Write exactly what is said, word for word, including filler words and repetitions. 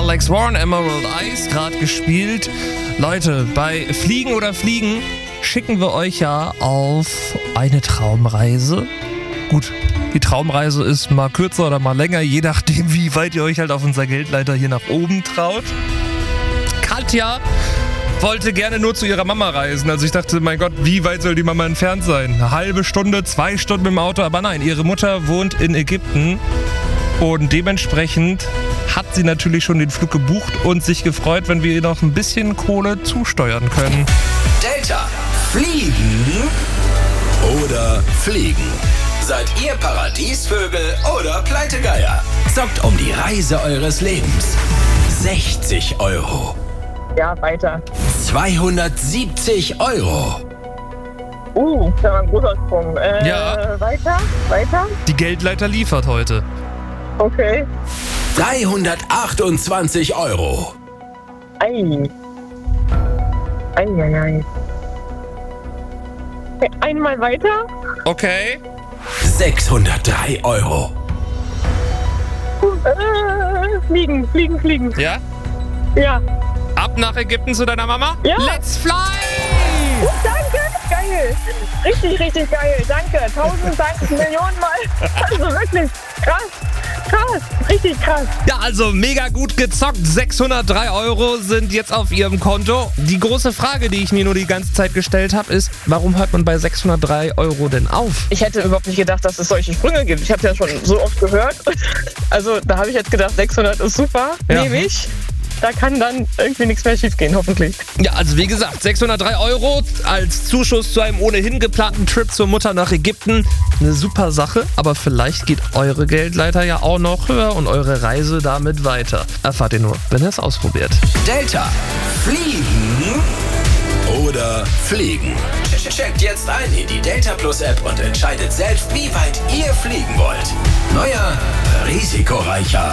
Alex Warren, Emerald Eyes, gerade gespielt. Leute, bei Fliegen oder Fliegen schicken wir euch ja auf eine Traumreise. Gut, die Traumreise ist mal kürzer oder mal länger, je nachdem, wie weit ihr euch halt auf unser Geldleiter hier nach oben traut. Katja wollte gerne nur zu ihrer Mama reisen. Also ich dachte, mein Gott, wie weit soll die Mama entfernt sein? Eine halbe Stunde, zwei Stunden mit dem Auto? Aber nein, ihre Mutter wohnt in Ägypten und dementsprechend hat sie natürlich schon den Flug gebucht und sich gefreut, wenn wir ihr noch ein bisschen Kohle zusteuern können. Delta, fliegen oder fliegen? Seid ihr Paradiesvögel oder Pleitegeier? Zockt um die Reise eures Lebens. sechzig Euro. Ja, weiter. zweihundertsiebzig Euro. Uh, das war ein großer Sprung. Äh, Ja. Weiter, weiter. Die Geldleiter liefert heute. Okay. dreihundertachtundzwanzig Euro. Ei. Ei, ei, ei. Okay, einmal weiter. Okay. sechshundertdrei Euro. Äh, fliegen, fliegen, fliegen. Ja? Ja. Ab nach Ägypten zu deiner Mama? Ja. Let's fly! Oh, danke. Geil. Richtig, richtig geil. Danke. Tausend Dank, Millionen Mal. Also wirklich krass. Krass. Richtig krass. Ja, also mega gut gezockt. sechshundertdrei Euro sind jetzt auf ihrem Konto. Die große Frage, die ich mir nur die ganze Zeit gestellt habe, ist, warum hört man bei sechshundertdrei Euro denn auf? Ich hätte überhaupt nicht gedacht, dass es solche Sprünge gibt. Ich habe ja schon so oft gehört. Also da habe ich jetzt gedacht, sechshundert ist super. Ja. Nehme ich. Da kann dann irgendwie nichts mehr schief gehen, hoffentlich. Ja, also wie gesagt, sechshundertdrei Euro als Zuschuss zu einem ohnehin geplanten Trip zur Mutter nach Ägypten. Eine super Sache, aber vielleicht geht eure Geldleiter ja auch noch höher und eure Reise damit weiter. Erfahrt ihr nur, wenn ihr es ausprobiert. Delta, fliegen oder fliegen? Checkt jetzt ein in die Delta Plus App und entscheidet selbst, wie weit ihr fliegen wollt. Neuer, risikoreicher